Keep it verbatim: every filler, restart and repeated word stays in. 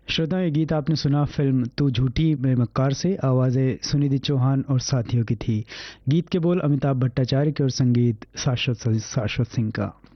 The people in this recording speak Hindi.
श्रोताओं, ये गीत आपने सुना फिल्म तू झूठी में मक्कार से। आवाज़ें सुनिधि चौहान और साथियों की थी। गीत के बोल अमिताभ भट्टाचार्य के और संगीत शाश्वत शाश्वत सिंह का।